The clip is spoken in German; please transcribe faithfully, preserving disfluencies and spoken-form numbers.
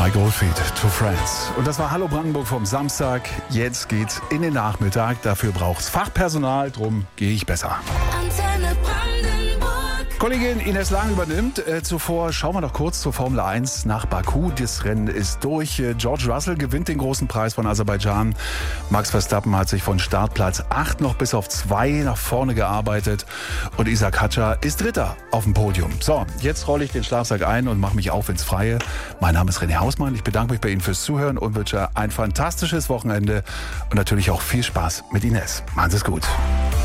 Mike Oldfield, to Friends. Und das war Hallo Brandenburg vom Samstag. Jetzt geht's in den Nachmittag. Dafür braucht's Fachpersonal, drum gehe ich besser. Antenne Brandenburg. Kollegin Ines Lang übernimmt. Äh, zuvor schauen wir noch kurz zur Formel eins nach Baku. Das Rennen ist durch. Äh, George Russell gewinnt den großen Preis von Aserbaidschan. Max Verstappen hat sich von Startplatz acht noch bis auf zwei nach vorne gearbeitet. Und Isaac Hatscher ist Dritter auf dem Podium. So, jetzt rolle ich den Schlafsack ein und mache mich auf ins Freie. Mein Name ist René Hausmann. Ich bedanke mich bei Ihnen fürs Zuhören und wünsche ein fantastisches Wochenende und natürlich auch viel Spaß mit Ines. Machen Sie es gut.